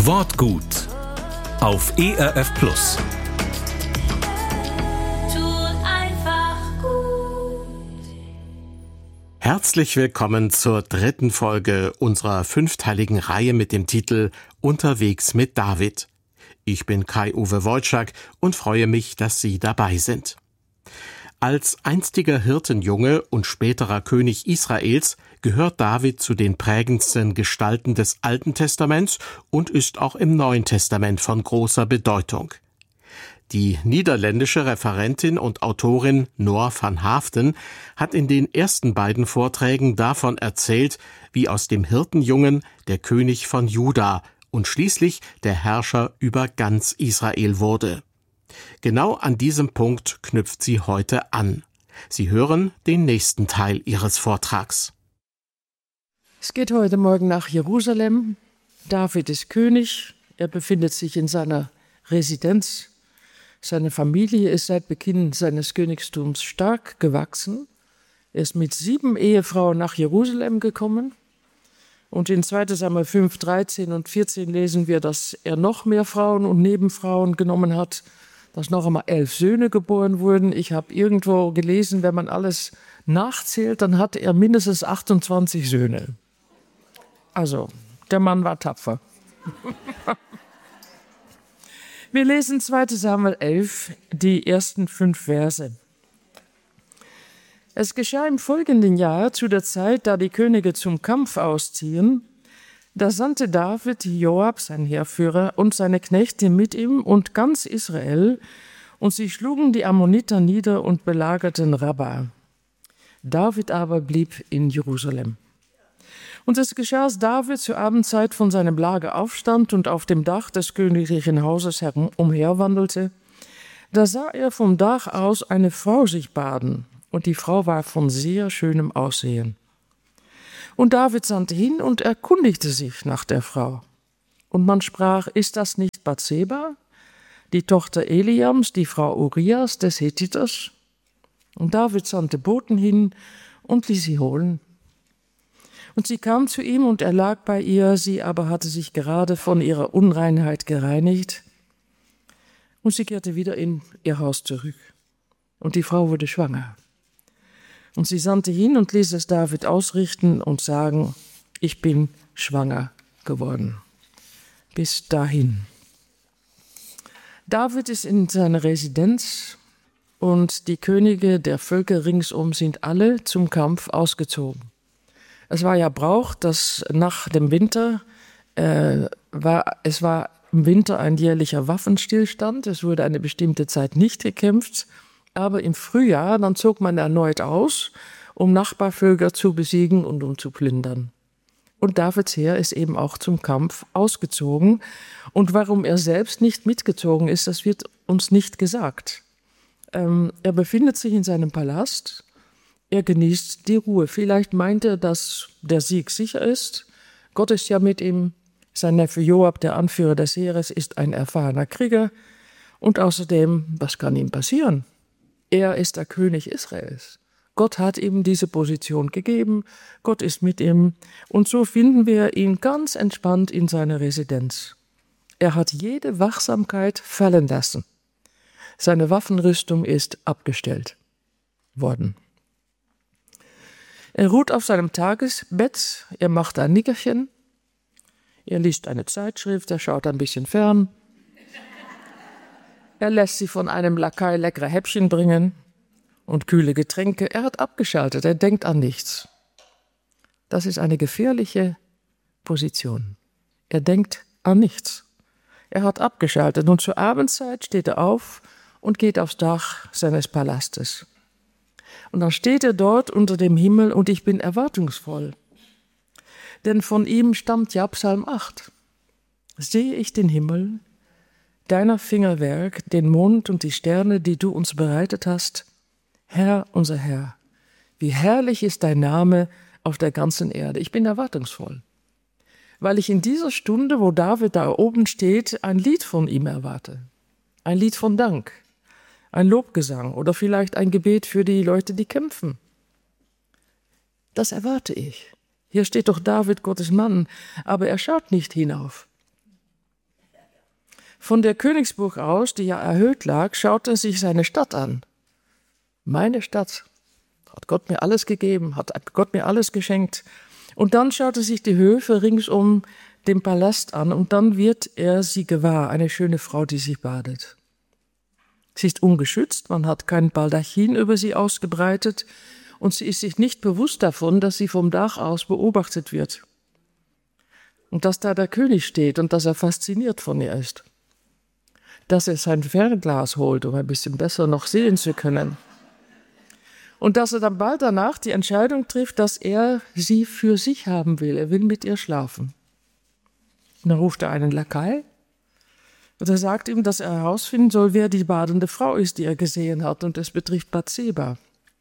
Wortgut auf ERF Plus. Herzlich willkommen zur 3. Folge unserer 5-teiligen Reihe mit dem Titel Unterwegs mit David. Ich bin Kai-Uwe Wojczak und freue mich, dass Sie dabei sind. Als einstiger Hirtenjunge und späterer König Israels gehört David zu den prägendsten Gestalten des Alten Testaments und ist auch im Neuen Testament von großer Bedeutung. Die niederländische Referentin und Autorin Noor van Haaften hat in den ersten beiden Vorträgen davon erzählt, wie aus dem Hirtenjungen der König von Juda und schließlich der Herrscher über ganz Israel wurde. Genau an diesem Punkt knüpft sie heute an. Sie hören den nächsten Teil ihres Vortrags. Es geht heute Morgen nach Jerusalem. David ist König. Er befindet sich in seiner Residenz. Seine Familie ist seit Beginn seines Königtums stark gewachsen. Er ist mit 7 Ehefrauen nach Jerusalem gekommen. Und in 2. Samuel 5, 13 und 14 lesen wir, dass er noch mehr Frauen und Nebenfrauen genommen hat, dass noch einmal 11 Söhne geboren wurden. Ich habe irgendwo gelesen, wenn man alles nachzählt, dann hat er mindestens 28 Söhne. Also, der Mann war tapfer. Wir lesen 2. Samuel 11, die ersten 5 Verse. Es geschah im folgenden Jahr, zu der Zeit, da die Könige zum Kampf ausziehen, da sandte David Joab, sein Heerführer, und seine Knechte mit ihm und ganz Israel, und sie schlugen die Ammoniter nieder und belagerten Rabba. David aber blieb in Jerusalem. Und es geschah, als David zur Abendzeit von seinem Lager aufstand und auf dem Dach des königlichen Hauses umherwandelte, da sah er vom Dach aus eine Frau sich baden, und die Frau war von sehr schönem Aussehen. Und David sandte hin und erkundigte sich nach der Frau. Und man sprach, ist das nicht Bathseba, die Tochter Eliams, die Frau Urias des Hethiters? Und David sandte Boten hin und ließ sie holen. Und sie kam zu ihm und er lag bei ihr, sie aber hatte sich gerade von ihrer Unreinheit gereinigt. Und sie kehrte wieder in ihr Haus zurück. Und die Frau wurde schwanger. Und sie sandte hin und ließ es David ausrichten und sagen, ich bin schwanger geworden. Bis dahin. David ist in seiner Residenz und die Könige der Völker ringsum sind alle zum Kampf ausgezogen. Es war ja Brauch, dass nach dem Winter, es war im Winter ein jährlicher Waffenstillstand, es wurde eine bestimmte Zeit nicht gekämpft, aber im Frühjahr, dann zog man erneut aus, um Nachbarvölker zu besiegen und um zu plündern. Und Davids Heer ist eben auch zum Kampf ausgezogen. Und warum er selbst nicht mitgezogen ist, das wird uns nicht gesagt. Er befindet sich in seinem Palast, er genießt die Ruhe. Vielleicht meint er, dass der Sieg sicher ist. Gott ist ja mit ihm. Sein Neffe Joab, der Anführer des Heeres, ist ein erfahrener Krieger. Und außerdem, was kann ihm passieren? Er ist der König Israels. Gott hat ihm diese Position gegeben. Gott ist mit ihm. Und so finden wir ihn ganz entspannt in seiner Residenz. Er hat jede Wachsamkeit fallen lassen. Seine Waffenrüstung ist abgestellt worden. Er ruht auf seinem Tagesbett, er macht ein Nickerchen, er liest eine Zeitschrift, er schaut ein bisschen fern. Er lässt sich von einem Lakai leckere Häppchen bringen und kühle Getränke. Er hat abgeschaltet, er denkt an nichts. Das ist eine gefährliche Position. Er denkt an nichts. Er hat abgeschaltet und zur Abendzeit steht er auf und geht aufs Dach seines Palastes. Und dann steht er dort unter dem Himmel und ich bin erwartungsvoll. Denn von ihm stammt ja Psalm 8. Sehe ich den Himmel, deiner Fingerwerk, den Mond und die Sterne, die du uns bereitet hast. Herr, unser Herr, wie herrlich ist dein Name auf der ganzen Erde. Ich bin erwartungsvoll, weil ich in dieser Stunde, wo David da oben steht, ein Lied von ihm erwarte. Ein Lied von Dank, ein Lobgesang oder vielleicht ein Gebet für die Leute, die kämpfen. Das erwarte ich. Hier steht doch David, Gottes Mann, aber er schaut nicht hinauf. Von der Königsburg aus, die ja erhöht lag, schaute er sich seine Stadt an. Meine Stadt. Hat Gott mir alles gegeben, hat Gott mir alles geschenkt. Und dann schaut er sich die Höfe ringsum dem Palast an und dann wird er sie gewahr, eine schöne Frau, die sich badet. Sie ist ungeschützt, man hat kein Baldachin über sie ausgebreitet und sie ist sich nicht bewusst davon, dass sie vom Dach aus beobachtet wird. Und dass da der König steht und dass er fasziniert von ihr ist. Dass er sein Fernglas holt, um ein bisschen besser noch sehen zu können. Und dass er dann bald danach die Entscheidung trifft, dass er sie für sich haben will. Er will mit ihr schlafen. Und dann ruft er einen Lakai und er sagt ihm, dass er herausfinden soll, wer die badende Frau ist, die er gesehen hat. Und es betrifft Bathseba.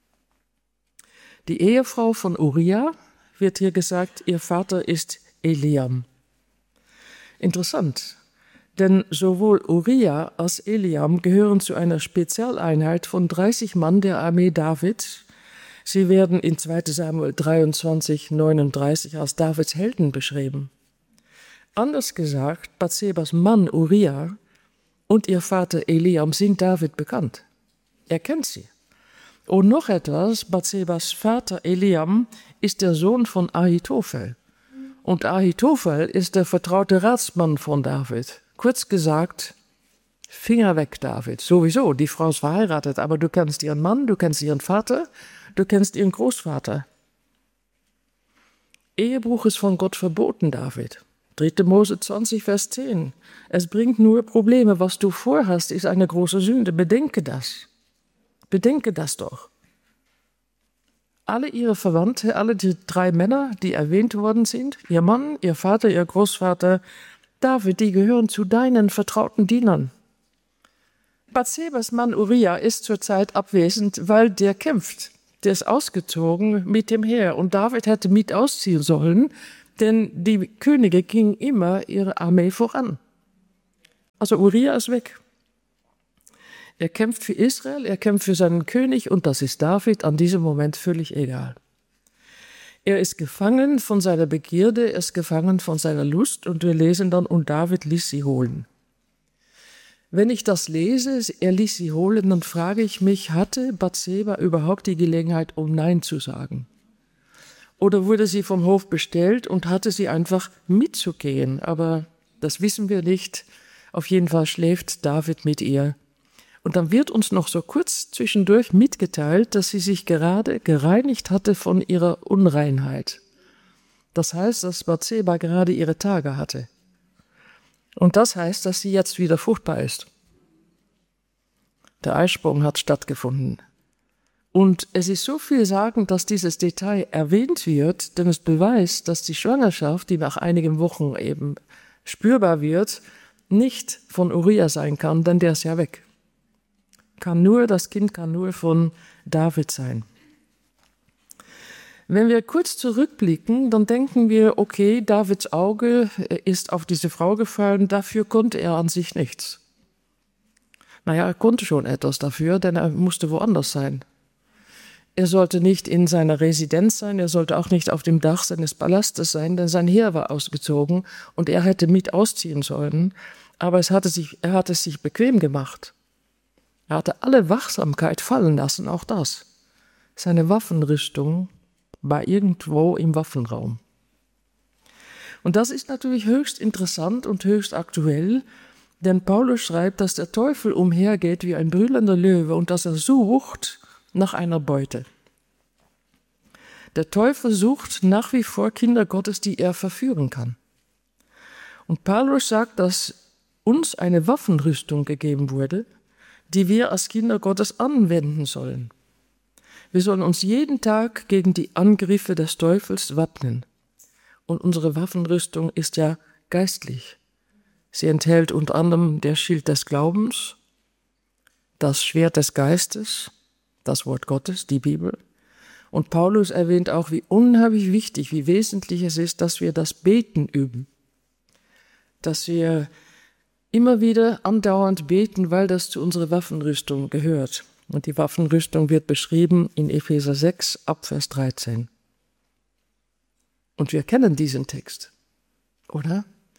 Die Ehefrau von Uria, wird hier gesagt, ihr Vater ist Eliam. Interessant, denn sowohl Uria als Eliam gehören zu einer Spezialeinheit von 30 Mann der Armee David. Sie werden in 2 Samuel 23, 39 als Davids Helden beschrieben. Anders gesagt, Bathsebas Mann Uria und ihr Vater Eliam sind David bekannt. Er kennt sie. Und noch etwas, Bathsebas Vater Eliam ist der Sohn von Ahitophel. Und Ahitophel ist der vertraute Ratsmann von David. Kurz gesagt, Finger weg, David. Sowieso, die Frau ist verheiratet, aber du kennst ihren Mann, du kennst ihren Vater, du kennst ihren Großvater. Ehebruch ist von Gott verboten, David. 3. Mose 20, Vers 10. Es bringt nur Probleme. Was du vorhast, ist eine große Sünde. Bedenke das. Bedenke das doch. Alle ihre Verwandte, alle die 3 Männer, die erwähnt worden sind, ihr Mann, ihr Vater, ihr Großvater, David, die gehören zu deinen vertrauten Dienern. Bathsebas Mann Uria ist zurzeit abwesend, weil der kämpft. Der ist ausgezogen mit dem Heer und David hätte mit ausziehen sollen, denn die Könige gingen immer ihre Armee voran. Also Uria ist weg. Er kämpft für Israel, er kämpft für seinen König und das ist David an diesem Moment völlig egal. Er ist gefangen von seiner Begierde, er ist gefangen von seiner Lust und wir lesen dann, und David ließ sie holen. Wenn ich das lese, er ließ sie holen, dann frage ich mich, hatte Bathseba überhaupt die Gelegenheit, um Nein zu sagen? Oder wurde sie vom Hof bestellt und hatte sie einfach mitzugehen? Aber das wissen wir nicht. Auf jeden Fall schläft David mit ihr. Und dann wird uns noch so kurz zwischendurch mitgeteilt, dass sie sich gerade gereinigt hatte von ihrer Unreinheit. Das heißt, dass Bathseba gerade ihre Tage hatte. Und das heißt, dass sie jetzt wieder fruchtbar ist. Der Eisprung hat stattgefunden. Und es ist so vielsagend, dass dieses Detail erwähnt wird, denn es beweist, dass die Schwangerschaft, die nach einigen Wochen eben spürbar wird, nicht von Uria sein kann, denn der ist ja weg. Das Kind kann nur von David sein. Wenn wir kurz zurückblicken, dann denken wir, okay, Davids Auge ist auf diese Frau gefallen, dafür konnte er an sich nichts. Naja, er konnte schon etwas dafür, denn er musste woanders sein. Er sollte nicht in seiner Residenz sein, er sollte auch nicht auf dem Dach seines Palastes sein, denn sein Heer war ausgezogen und er hätte mit ausziehen sollen, aber er hat es sich bequem gemacht. Er hatte alle Wachsamkeit fallen lassen, auch das. Seine Waffenrüstung war irgendwo im Waffenraum. Und das ist natürlich höchst interessant und höchst aktuell, denn Paulus schreibt, dass der Teufel umhergeht wie ein brüllender Löwe und dass er sucht nach einer Beute. Der Teufel sucht nach wie vor Kinder Gottes, die er verführen kann. Und Paulus sagt, dass uns eine Waffenrüstung gegeben wurde, die wir als Kinder Gottes anwenden sollen. Wir sollen uns jeden Tag gegen die Angriffe des Teufels wappnen. Und unsere Waffenrüstung ist ja geistlich. Sie enthält unter anderem der Schild des Glaubens, das Schwert des Geistes, das Wort Gottes, die Bibel. Und Paulus erwähnt auch, wie unheimlich wichtig, wie wesentlich es ist, dass wir das Beten üben. Dass wir immer wieder andauernd beten, weil das zu unserer Waffenrüstung gehört. Und die Waffenrüstung wird beschrieben in Epheser 6, ab Vers 13. Und wir kennen diesen Text, oder?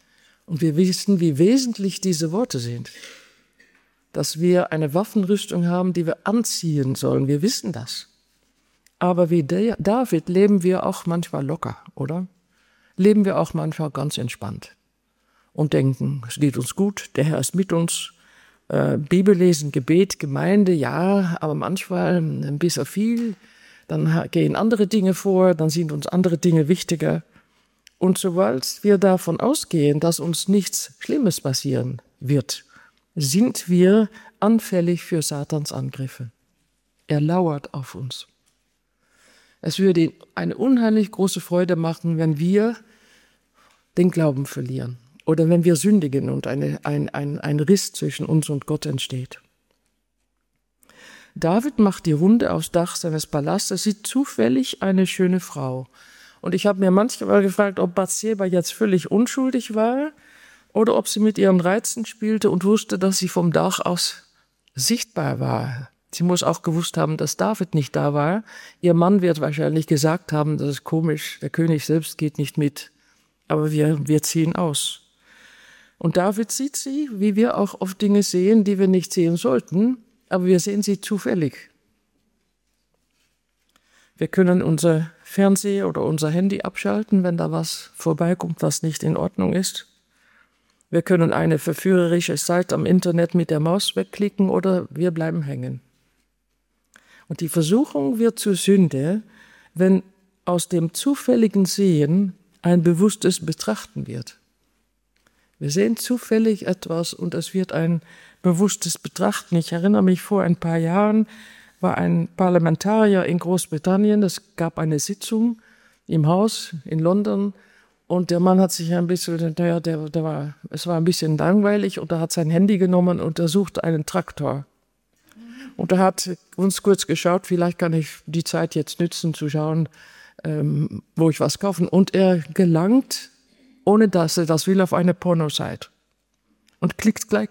Und wir wissen, wie wesentlich diese Worte sind. Dass wir eine Waffenrüstung haben, die wir anziehen sollen. Wir wissen das. Aber wie David leben wir auch manchmal locker, oder? Leben wir auch manchmal ganz entspannt und denken, es geht uns gut, der Herr ist mit uns. Bibellesen, Gebet, Gemeinde, ja, aber manchmal ein bisschen viel. Dann gehen andere Dinge vor, dann sind uns andere Dinge wichtiger. Und sobald wir davon ausgehen, dass uns nichts Schlimmes passieren wird, sind wir anfällig für Satans Angriffe. Er lauert auf uns. Es würde ihm eine unheimlich große Freude machen, wenn wir den Glauben verlieren oder wenn wir sündigen und ein Riss zwischen uns und Gott entsteht. David macht die Runde aufs Dach seines Palastes, sieht zufällig eine schöne Frau. Und ich habe mir manchmal gefragt, ob Bathseba jetzt völlig unschuldig war oder ob sie mit ihren Reizen spielte und wusste, dass sie vom Dach aus sichtbar war. Sie muss auch gewusst haben, dass David nicht da war. Ihr Mann wird wahrscheinlich gesagt haben, das ist komisch, der König selbst geht nicht mit. Aber wir ziehen aus. Und David sieht sie, wie wir auch oft Dinge sehen, die wir nicht sehen sollten, aber wir sehen sie zufällig. Wir können unser Fernseher oder unser Handy abschalten, wenn da was vorbeikommt, was nicht in Ordnung ist. Wir können eine verführerische Seite am Internet mit der Maus wegklicken oder wir bleiben hängen. Und die Versuchung wird zur Sünde, wenn aus dem zufälligen Sehen ein bewusstes Betrachten wird. Wir sehen zufällig etwas und es wird ein bewusstes Betrachten. Ich erinnere mich, vor ein paar Jahren war ein Parlamentarier in Großbritannien, es gab eine Sitzung im Haus in London und der Mann hat sich ein bisschen, es war ein bisschen langweilig und er hat sein Handy genommen und er suchte einen Traktor. Und er hat uns kurz geschaut, vielleicht kann ich die Zeit jetzt nützen, zu schauen, wo ich was kaufen. Und er gelangt, ohne dass er das will, auf eine Pornoseite. Und klickt gleich